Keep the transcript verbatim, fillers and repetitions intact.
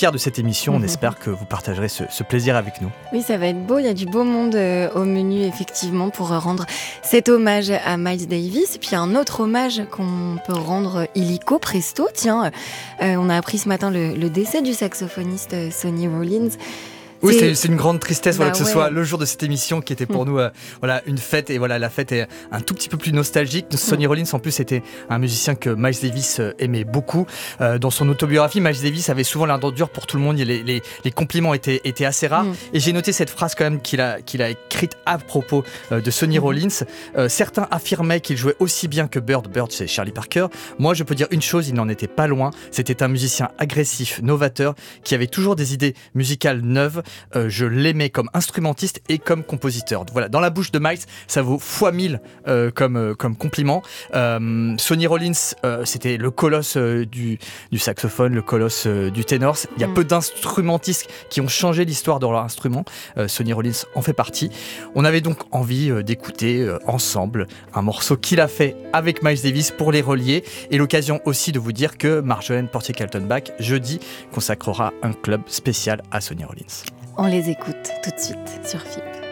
fiers de cette émission. On espère que vous partagerez ce, ce plaisir avec nous. Oui, ça va être beau. Il y a du beau monde euh, au menu, effectivement, pour euh, rendre cet hommage à Miles Davis. Et puis, il y a un autre hommage qu'on peut rendre illico presto. Tiens, euh, on a appris ce matin le, le décès du saxophoniste euh, Sonny Rollins. Oui, c'est, c'est une grande tristesse bah voilà, que ce ouais. soit le jour de cette émission qui était pour nous euh, voilà, une fête. Et voilà, la fête est un tout petit peu plus nostalgique. Sonny Rollins, en plus, était un musicien que Miles Davis euh, aimait beaucoup. Euh, dans son autobiographie, Miles Davis avait souvent l'air d'endure pour tout le monde. Les, les, les compliments étaient, étaient assez rares. Mm. Et j'ai noté cette phrase quand même qu'il a, qu'il a écrite à propos euh, de Sonny mm. Rollins. Euh, certains affirmaient qu'il jouait aussi bien que Bird. Bird, c'est Charlie Parker. Moi, je peux dire une chose, il n'en était pas loin. C'était un musicien agressif, novateur, qui avait toujours des idées musicales neuves. Euh, je l'aimais comme instrumentiste et comme compositeur. Voilà, dans la bouche de Miles, ça vaut fois mille euh, comme, euh, comme compliment. Euh, Sonny Rollins, euh, c'était le colosse euh, du, du saxophone, le colosse euh, du ténor. Il y a mm. peu d'instrumentistes qui ont changé l'histoire de leur instrument. Euh, Sonny Rollins en fait partie. On avait donc envie euh, d'écouter euh, ensemble un morceau qu'il a fait avec Miles Davis pour les relier, et l'occasion aussi de vous dire que Marjolaine Portier-Kaltenbach, jeudi, consacrera un club spécial à Sonny Rollins. On les écoute tout de suite sur F I P.